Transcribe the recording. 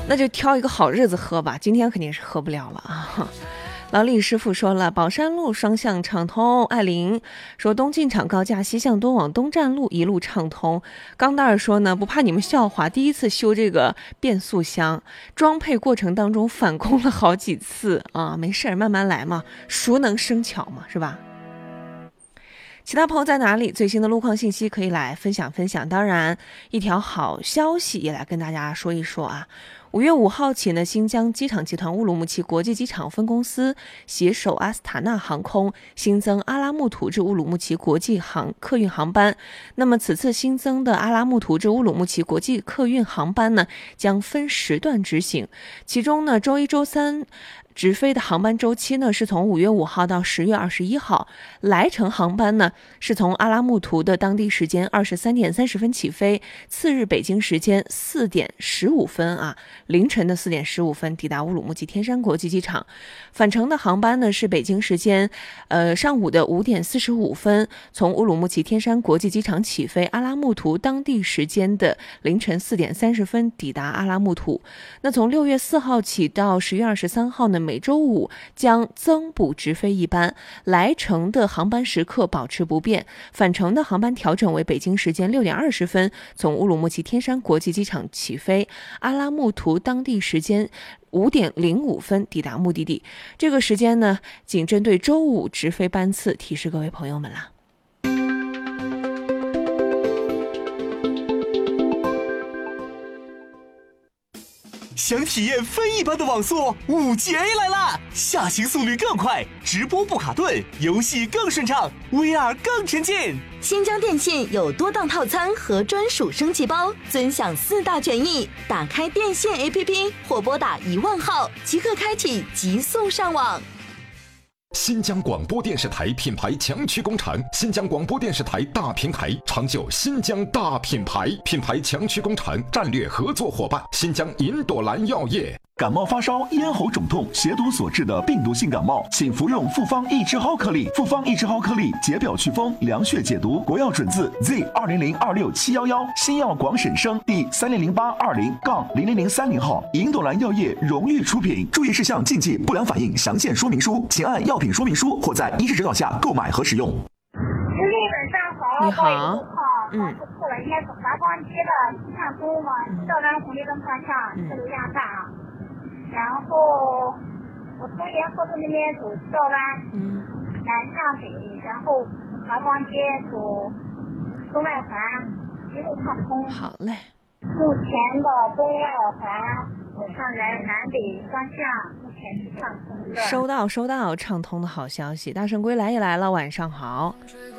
那就挑一个好日子喝吧，今天肯定是喝不了了啊。老李师傅说了，宝山路双向畅通。艾琳说，东进场高架西向东往东站路一路畅通。钢蛋儿说呢，不怕你们笑话，第一次修这个变速箱，装配过程当中返工了好几次啊，没事儿，慢慢来嘛，熟能生巧嘛，是吧？其他朋友在哪里？最新的路况信息可以来分享分享。当然，一条好消息也来跟大家说一说啊。5月5号起呢，新疆机场集团乌鲁木齐国际机场分公司携手阿斯塔纳航空新增阿拉木图至乌鲁木齐国际客运航班。那么此次新增的阿拉木图至乌鲁木齐国际客运航班呢，将分时段执行，其中呢，周一、周三直飞的航班周期呢是从5月5号到10月21号，来程航班呢是从阿拉木图的当地时间23点30分起飞，次日北京时间4点15分啊，凌晨的4点15分抵达乌鲁木齐天山国际机场。返程的航班呢是北京时间上午的5点45分，从乌鲁木齐天山国际机场起飞，阿拉木图当地时间的凌晨4点30分抵达阿拉木图。那从6月4号起到10月23号呢，每周五将增补直飞一班，来程的航班时刻保持不变，返程的航班调整为北京时间6点20分，从乌鲁木齐天山国际机场起飞，阿拉木图当地时间5点05分抵达目的地。这个时间呢，仅针对周五直飞班次，提示各位朋友们啦。 想体验非一般的网速，5G A 来啦！下行速率更快，直播不卡顿，游戏更顺畅 ，VR 更沉浸。 新疆电信有多档套餐和专属升级包，尊享4大权益。打开电信 APP 或拨打10000号，即刻开启极速上网。 新疆广播电视台品牌强区工厂，新疆广播电视台大平台，长久新疆大品牌，品牌强区工厂战略合作伙伴，新疆银朵兰药业。 感冒发烧、咽喉肿痛、血毒所致的病毒性感冒，请服用复方益智蒿颗粒。复方益智蒿颗粒解表祛风、凉血解毒，国药准字 Z200267711，新药广审生第300820-0003号，银朵兰药业荣誉出品。注意事项、禁忌、不良反应详见说明书，请按药品说明书或在医师指导下购买和使用。 你好， 错了，应该是华光街的西向东嘛，赵庄红绿灯方向这路亚站啊。然后我从沿河路那边走赵湾，南向北，然后华光街走东外环，一路畅通。 好嘞。 目前的东外环走上来南北方向，目前是畅通的。 收到，畅通的好消息。大圣归来也来了，晚上好。